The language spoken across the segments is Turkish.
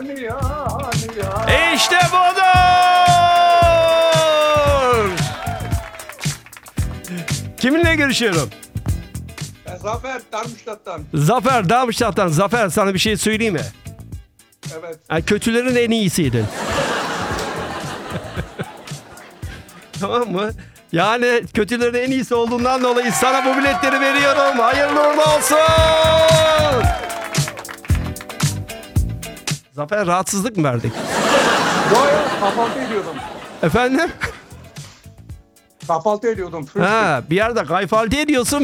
İşte budur. Kiminle görüşüyorum? Zafer Darmstadt'tan. Zafer Darmstadt'tan. Zafer, sana bir şey söyleyeyim mi? Evet. Yani kötülerin en iyisiydin. Tamam mı? Yani kötülerin en iyisi olduğundan dolayı sana bu biletleri veriyorum. Hayırlı uğurlu olsun. Zafer, rahatsızlık mı verdik? Doğa kahvaltı ediyordum. Efendim? Kahvaltı ediyordum. Ha, bir yerde kayfaltı ediyorsun,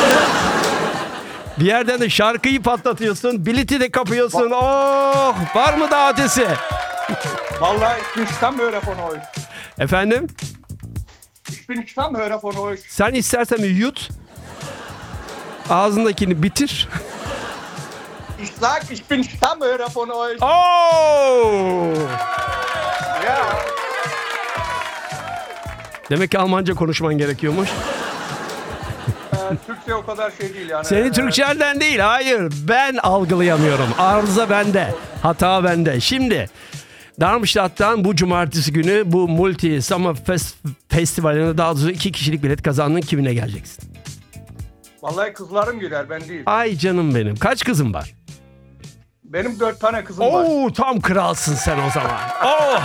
bir yerden de şarkıyı patlatıyorsun, bileti de kapıyorsun. Oh, var mı daha ötesi? Vallahi ich bin Stammhörer von euch. Efendim? Ich bin Stammhörer von euch. Sen istersen bir yut. Ağzındakini bitir. Ich sag, ich bin Stammhörer von euch. Oh! Ya. Demek ki Almanca konuşman gerekiyormuş. Türkçe o kadar şey değil yani. Senin Türkçenden değil, hayır. Ben algılayamıyorum. Arıza bende. Hata bende. Şimdi Darmstadt'tan bu cumartesi günü bu Multi Summer Festivali'ne daha doğrusu 2 kişilik bilet kazandın. Kimine geleceksin? Vallahi kızlarım gider, ben değil. Ay canım benim. Kaç kızın var? Benim 4 tane kızım var. Oo, tam kralsın sen o zaman. Oh!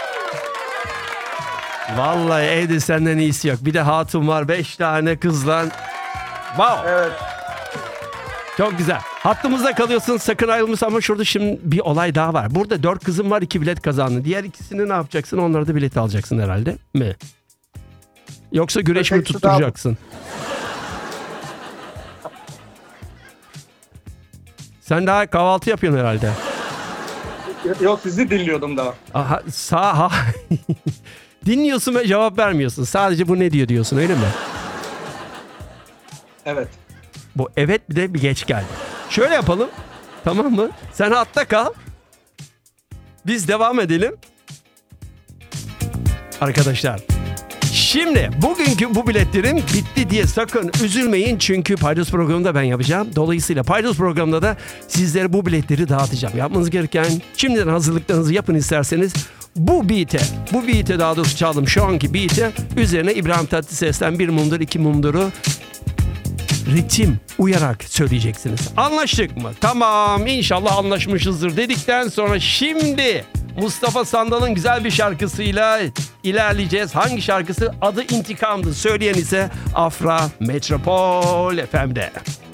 Vallahi evde senden iyisi yok. Bir de hatun var, 5 tane kızla. Wow. Evet. Çok güzel. Hattımızda kalıyorsun, sakın ayrılmışsın ama şurada şimdi bir olay daha var. Burada 4 kızım var, 2 bilet kazandın. Diğer ikisini ne yapacaksın? Onlara da bilet alacaksın herhalde mi? Yoksa güreş mi tutturacaksın? Sen daha kahvaltı yapıyorsun herhalde. Yok, sizi dinliyordum daha. Aha, dinliyorsun ve cevap vermiyorsun. Sadece bu ne diyor diyorsun, öyle mi? Evet. Bu evet bir de bir geç geldi. Şöyle yapalım. Tamam mı? Sen hatta kal. Biz devam edelim. Arkadaşlar. Şimdi bugünkü bu biletlerim bitti diye sakın üzülmeyin. Çünkü Paydos programında ben yapacağım. Dolayısıyla Paydos programında da sizlere bu biletleri dağıtacağım. Yapmanız gereken şimdiden hazırlıklarınızı yapın isterseniz. Bu beat'e daha doğrusu çaldım şu anki beat'e üzerine İbrahim Tatlıses'ten bir mumdur iki mumduru ritim uyarak söyleyeceksiniz. Anlaştık mı? Tamam, inşallah anlaşmışızdır dedikten sonra şimdi Mustafa Sandal'ın güzel bir şarkısıyla ilerleyeceğiz. Hangi şarkısı? Adı İntikam'dı. Söyleyen ise Afra Metropol FM'de.